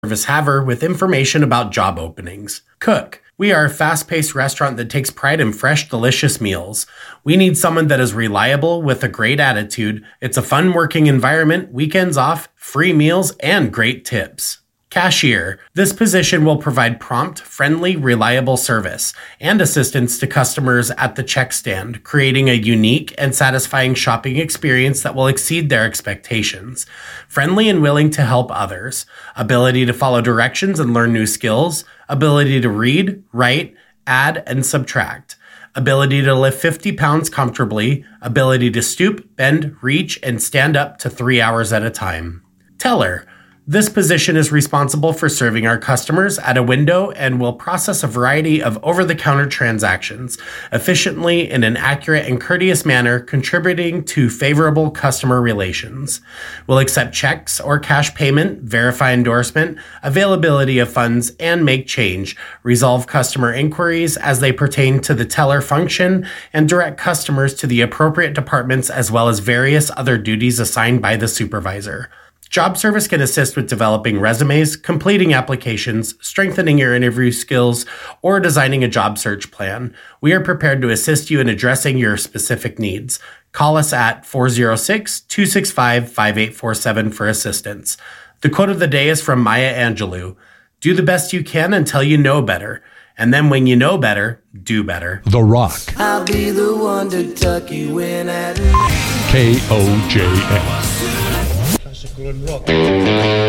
Service Haver with information about job openings. Cook. We are a fast-paced restaurant that takes pride in fresh, delicious meals. We need someone that is reliable with a great attitude. It's a fun working environment, weekends off, free meals, and great tips. Cashier. This position will provide prompt, friendly, reliable service and assistance to customers at the check stand, creating a unique and satisfying shopping experience that will exceed their expectations. Friendly and willing to help others. Ability to follow directions and learn new skills. Ability to read, write, add, and subtract. Ability to lift 50 pounds comfortably. Ability to stoop, bend, reach, and stand up to 3 hours at a time. Teller. This position is responsible for serving our customers at a window and will process a variety of over-the-counter transactions efficiently in an accurate and courteous manner, contributing to favorable customer relations. Will accept checks or cash payment, verify endorsement, availability of funds, and make change, resolve customer inquiries as they pertain to the teller function, and direct customers to the appropriate departments as well as various other duties assigned by the supervisor. Job Service can assist with developing resumes, completing applications, strengthening your interview skills, or designing a job search plan. We are prepared to assist you in addressing your specific needs. Call us at 406-265-5847 for assistance. The quote of the day is from Maya Angelou. Do the best you can until you know better. And then when you know better, do better. The Rock. I'll be the one to tuck you in at KOJS. Classical and rock.